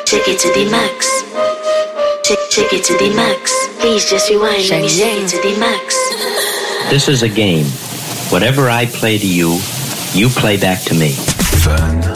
Take it to the max. Take it to the max. Please just rewind. Let me take it to the max. This is a game. Whatever I play to you, you play back to me. Fun.